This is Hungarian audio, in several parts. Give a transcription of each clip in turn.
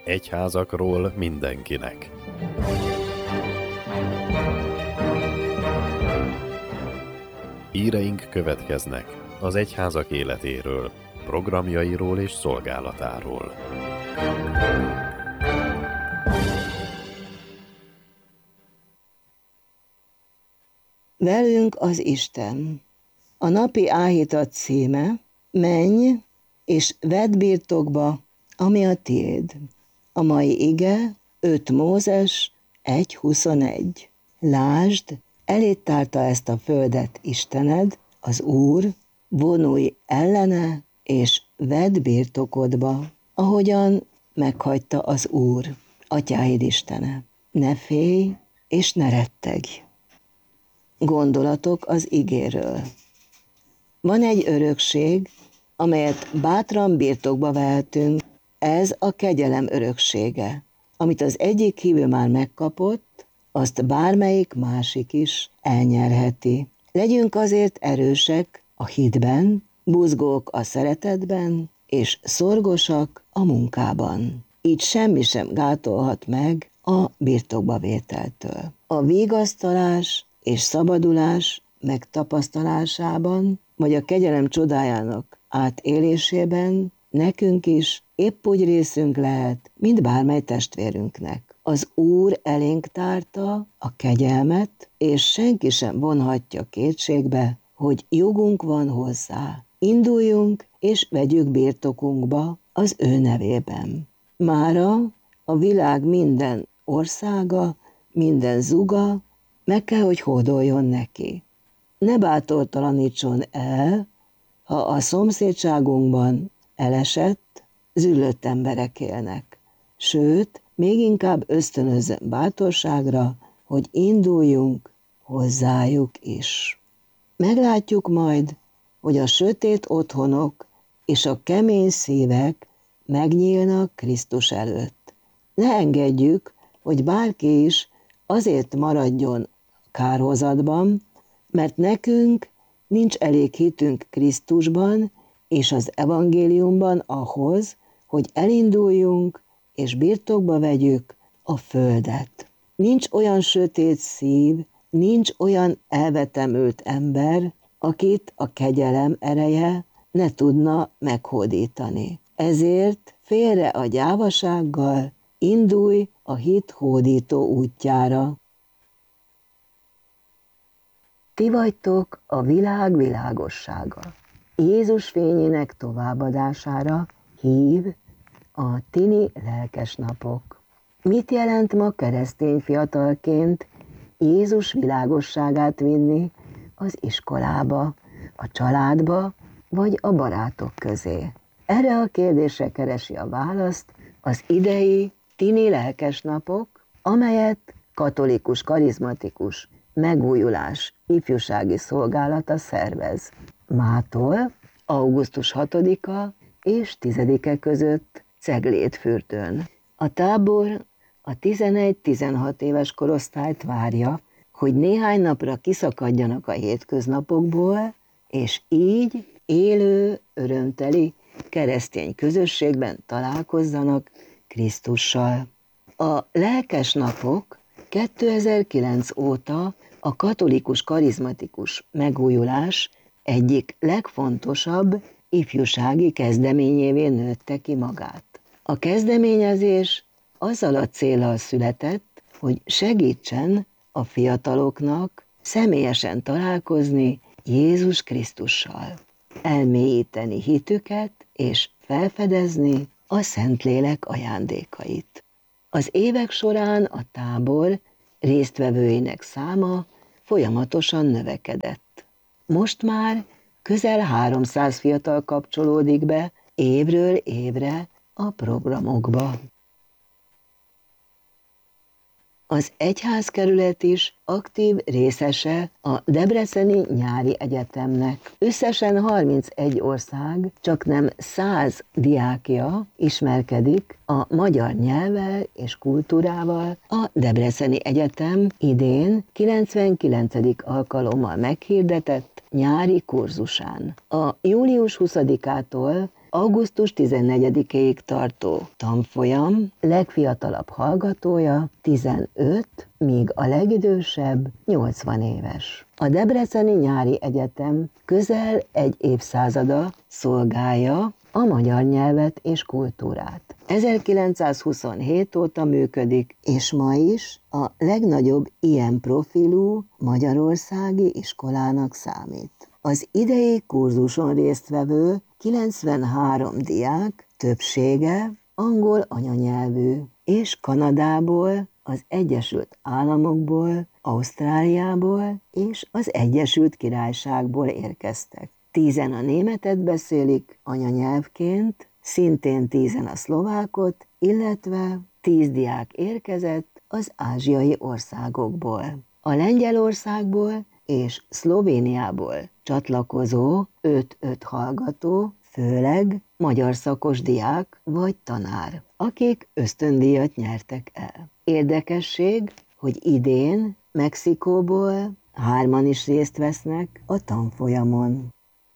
Egyházakról mindenkinek. Híreink következnek az egyházak életéről, programjairól és szolgálatáról. Velünk az Isten. A napi áhítat címe: menj és vedd birtokba, ami a tiéd. A mai ige 5 Mózes 1:21. Lásd, eléd tárta ezt a földet Istened, az Úr, vonulj ellene, és vedd birtokodba, ahogyan meghagyta az Úr, atyáid Istene. Ne félj, és ne rettegj. Gondolatok az igéről. Van egy örökség, amelyet bátran birtokba vehetünk, ez a kegyelem öröksége. Amit az egyik hívő már megkapott, azt bármelyik másik is elnyerheti. Legyünk azért erősek a hitben, buzgók a szeretetben, és szorgosak a munkában. Így semmi sem gátolhat meg a birtokba vételtől. A vigasztalás és szabadulás megtapasztalásában, vagy a kegyelem csodájának átélésében nekünk is épp úgy részünk lehet, mint bármely testvérünknek. Az Úr elénk tárta a kegyelmet, és senki sem vonhatja kétségbe, hogy jogunk van hozzá. Induljunk és vegyük birtokunkba az ő nevében. Mára a világ minden országa, minden zuga meg kell, hogy hódoljon neki. Ne bátortalanítson el, ha a szomszédságunkban elesett, züllött emberek élnek. Sőt, még inkább ösztönözzön bátorságra, hogy induljunk hozzájuk is. Meglátjuk majd, hogy a sötét otthonok és a kemény szívek megnyílnak Krisztus előtt. Ne engedjük, hogy bárki is azért maradjon kárhozatban, mert nekünk nincs elég hitünk Krisztusban és az evangéliumban ahhoz, hogy elinduljunk és birtokba vegyük a földet. Nincs olyan sötét szív, nincs olyan elvetemült ember, akit a kegyelem ereje ne tudna meghódítani. Ezért félre a gyávasággal, indulj a hit hódító útjára. Ti vagytok a világ világossága. Jézus fényének továbbadására hív a tini lelkesnapok. Mit jelent ma keresztény fiatalként Jézus világosságát vinni az iskolába, a családba vagy a barátok közé? Erre a kérdésre keresi a választ az idei tini lelkesnapok, amelyet katolikus karizmatikus megújulás ifjúsági szolgálata szervez. Mától augusztus 6-a és 10-e között Ceglédfürdőn. A tábor a 11-16 éves korosztályt várja, hogy néhány napra kiszakadjanak a hétköznapokból, és így élő, örömteli keresztény közösségben találkozzanak Krisztussal. A lelkesnapok 2009 óta a katolikus karizmatikus megújulás egyik legfontosabb ifjúsági kezdeményévé nőtte ki magát. A kezdeményezés azzal a céllal született, hogy segítsen a fiataloknak személyesen találkozni Jézus Krisztussal, elmélyíteni hitüket és felfedezni a Szentlélek ajándékait. Az évek során a tábor résztvevőinek száma folyamatosan növekedett. Most már közel 300 fiatal kapcsolódik be évről évre a programokba. Az egyházkerület is aktív részese a Debreceni Nyári Egyetemnek. Összesen 31 ország, csaknem 100 diákja ismerkedik a magyar nyelvvel és kultúrával a Debreceni Egyetem idén 99. alkalommal meghirdetett nyári kurzusán. A július 20-ától augusztus 14-ig tartó tanfolyam legfiatalabb hallgatója 15, míg a legidősebb 80 éves. A Debreceni Nyári Egyetem közel egy évszázada szolgálja a magyar nyelvet és kultúrát. 1927 óta működik, és ma is a legnagyobb ilyen profilú magyarországi iskolának számít. Az idei kurzuson résztvevő 93 diák többsége angol anyanyelvű, és Kanadából, az Egyesült Államokból, Ausztráliából és az Egyesült Királyságból érkeztek. 10-en a németet beszélik anyanyelvként, szintén 10-en a szlovákot, illetve 10 diák érkezett az ázsiai országokból. A Lengyelországból és Szlovéniából csatlakozó 5-5 hallgató, főleg magyar szakos diák vagy tanár, akik ösztöndíjat nyertek el. Érdekesség, hogy idén Mexikóból 3-an is részt vesznek a tanfolyamon.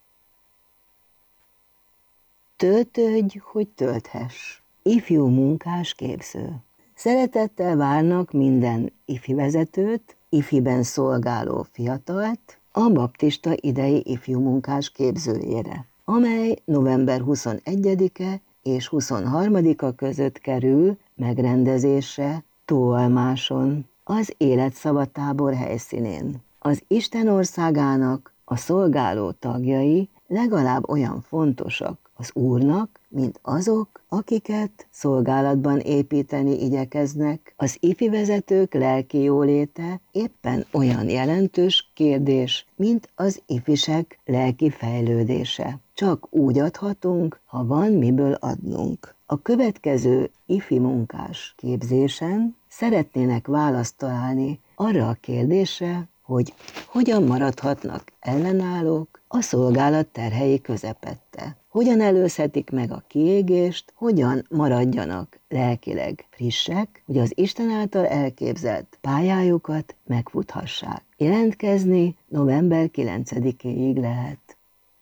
Töltődj, hogy tölthess. Ifjú munkás képző. Szeretettel várnak minden ifi vezetőt, ifiben szolgáló fiatalt a baptista idei ifjú munkás képzőjére, amely november 21-e és 23-a között kerül megrendezésre Tóalmáson, az Életszava-tábor helyszínén. Az Isten országának a szolgáló tagjai legalább olyan fontosak az Úrnak, mint azok, akiket szolgálatban építeni igyekeznek. Az ifi vezetők lelki jóléte éppen olyan jelentős kérdés, mint az ifisek lelki fejlődése. Csak úgy adhatunk, ha van miből adnunk. A következő ifi munkás képzésen szeretnének választ találni arra a kérdésre, hogy hogyan maradhatnak ellenállók a szolgálat terhei közepette. Hogyan előzhetik meg a kiégést, hogyan maradjanak lelkileg frissek, hogy az Isten által elképzelt pályájukat megfuthassák. Jelentkezni november 9-éig lehet.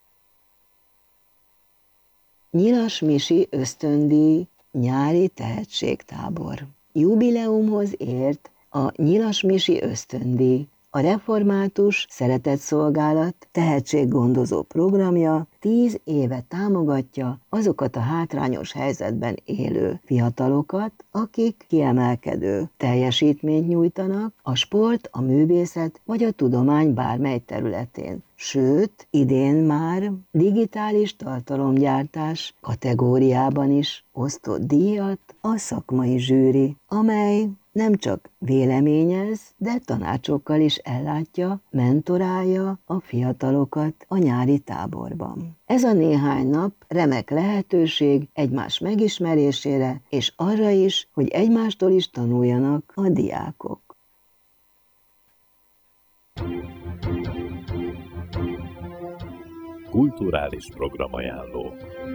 Nyilas Misi ösztöndíj nyári tehetségtábor. Jubileumhoz ért a Nyilas Misi ösztöndíj, a Református Szeretetszolgálat tehetséggondozó programja 10 éve támogatja azokat a hátrányos helyzetben élő fiatalokat, akik kiemelkedő teljesítményt nyújtanak a sport, a művészet vagy a tudomány bármely területén. Sőt, idén már digitális tartalomgyártás kategóriában is osztott díjat a szakmai zsűri, amely nem csak véleményez, de tanácsokkal is ellátja, mentorálja a fiatalokat a nyári táborban. Ez a néhány nap remek lehetőség egymás megismerésére, és arra is, hogy egymástól is tanuljanak a diákok. Kulturális programajánló.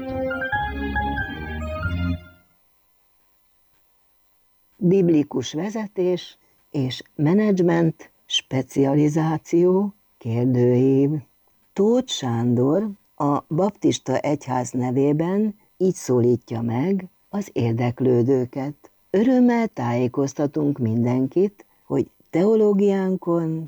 Biblikus vezetés és menedzsment specializáció kérdőív. Tóth Sándor a baptista egyház nevében így szólítja meg az érdeklődőket. Örömmel tájékoztatunk mindenkit, hogy teológiánkon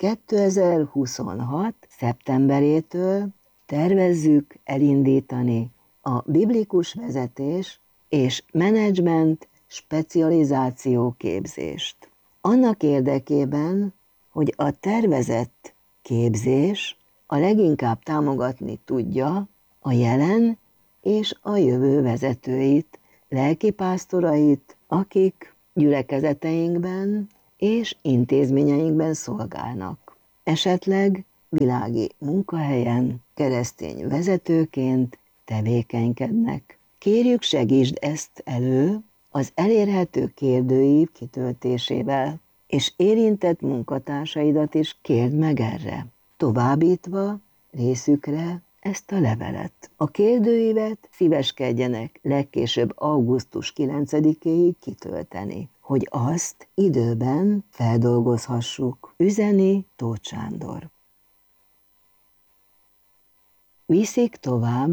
2026. szeptemberétől tervezzük elindítani a biblikus vezetés és menedzsment specializáció képzést. Annak érdekében, hogy a tervezett képzés a leginkább támogatni tudja a jelen és a jövő vezetőit, lelkipásztorait, akik gyülekezeteinkben és intézményeinkben szolgálnak. Esetleg világi munkahelyen keresztény vezetőként tevékenykednek. Kérjük, segítsd ezt elő az elérhető kérdőív kitöltésével, és érintett munkatársaidat is kérd meg erre, továbbítva részükre ezt a levelet. A kérdőívet szíveskedjenek legkésőbb augusztus 9-éig kitölteni, hogy azt időben feldolgozhassuk. Üzeni Tóth Sándor. Viszik tovább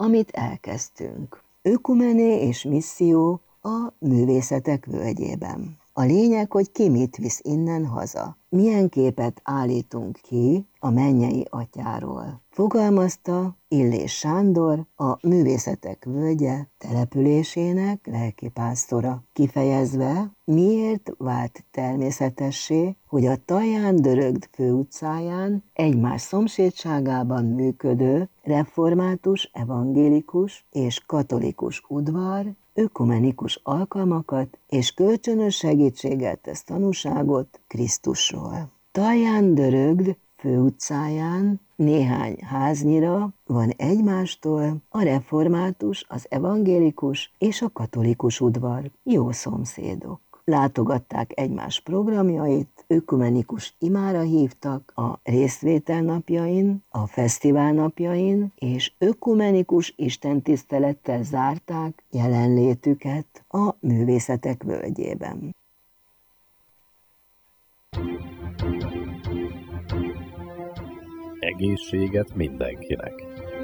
amit elkezdtünk. Ökumené és misszió a művészetek völgyében. A lényeg, hogy ki mit visz innen haza. Milyen képet állítunk ki a mennyei atyáról. Fogalmazta Illés Sándor, a Művészetek Völgye településének lelkipásztora, kifejezve, miért vált természetessé, hogy a Taján-Dörögd főutcáján egymás szomszédságában működő református, evangélikus és katolikus udvar ökumenikus alkalmakat és kölcsönös segítséggel tesz tanúságot Krisztusról. Taján-Dörögd főutcáján néhány háznyira van egymástól a református, az evangélikus és a katolikus udvar, jó szomszédok. Látogatták egymás programjait, ökumenikus imára hívtak a részvételnapjain, a fesztiválnapjain, és ökumenikus istentisztelettel zárták jelenlétüket a Művészetek Völgyében. Egészséget mindenkinek!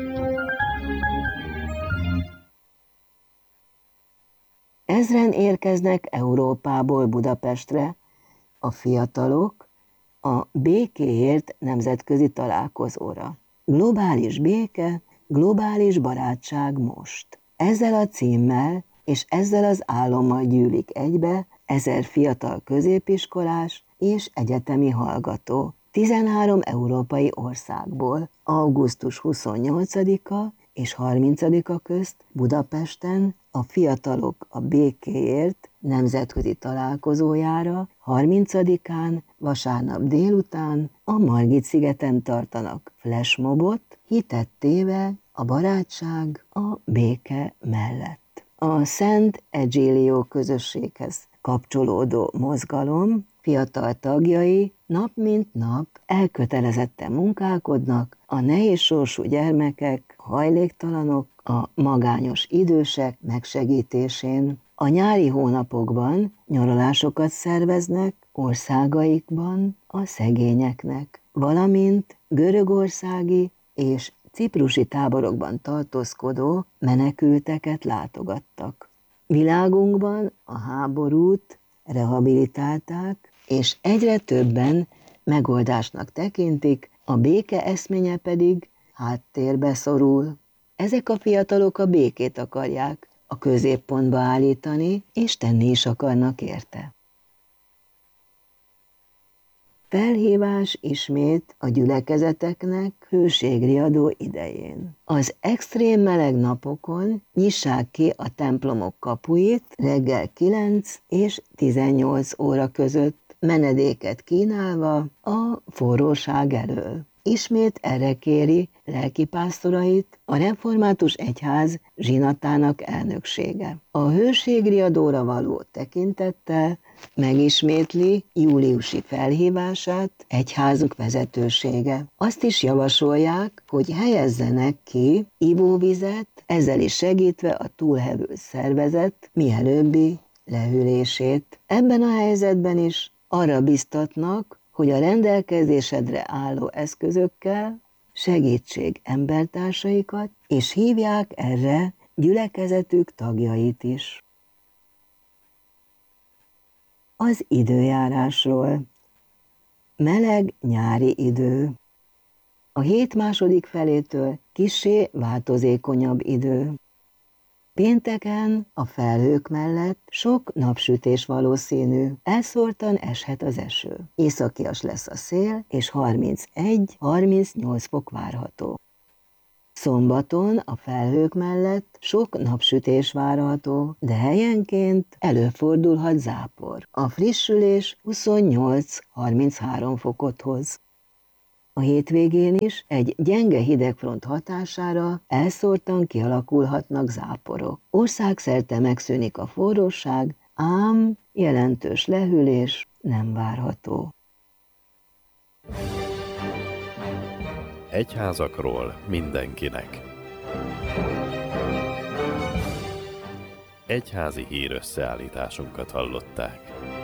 Ezren érkeznek Európából Budapestre a fiatalok a békéért nemzetközi találkozóra. Globális béke, globális barátság most. Ezzel a címmel és ezzel az álommal gyűlik egybe 1000 fiatal középiskolás és egyetemi hallgató 13 európai országból augusztus 28-a és 30-a közt Budapesten a Fiatalok a Békéért nemzetközi találkozójára 30-án vasárnap délután a Margit-szigeten tartanak flashmobot, hitet téve a barátság a béke mellett. A Szent Egilio közösséghez kapcsolódó mozgalom fiatal tagjai nap mint nap elkötelezetten munkálkodnak a nehéz sorsú gyermekek, hajléktalanok, a magányos idősek megsegítésén. A nyári hónapokban nyaralásokat szerveznek országaikban a szegényeknek, valamint görögországi és ciprusi táborokban tartózkodó menekülteket látogattak. Világunkban a háborút rehabilitálták, és egyre többen megoldásnak tekintik, a béke eszménye pedig háttérbe szorul. Ezek a fiatalok a békét akarják a középpontba állítani, és tenni is akarnak érte. Felhívás ismét a gyülekezeteknek hőségriadó idején. Az extrém meleg napokon nyissák ki a templomok kapuit reggel 9 és 18 óra között, menedéket kínálva a forróság elől. Ismét erre kéri lelkipásztorait a református egyház zsinatának elnöksége. A hőségriadóra való tekintettel megismétli júliusi felhívását egyházuk vezetősége. Azt is javasolják, hogy helyezzenek ki ivóvizet, ezzel is segítve a túlhevült szervezet mielőbbi lehűlését. Ebben a helyzetben is arra biztatnak, hogy a rendelkezésedre álló eszközökkel segítség embertársaikat, és hívják erre gyülekezetük tagjait is. Az időjárásról. Meleg nyári idő. A hét második felétől kissé változékonyabb idő. Pénteken a felhők mellett sok napsütés valószínű, elszórtan eshet az eső. Északias lesz a szél, és 31-38 fok várható. Szombaton a felhők mellett sok napsütés várható, de helyenként előfordulhat zápor. A frissülés 28-33 fokot hoz. A hétvégén is egy gyenge hidegfront hatására elszórtan kialakulhatnak záporok. Országszerte megszűnik a forróság, ám jelentős lehűlés nem várható. Egyházakról mindenkinek. Egyházi hírösszeállításunkat hallották.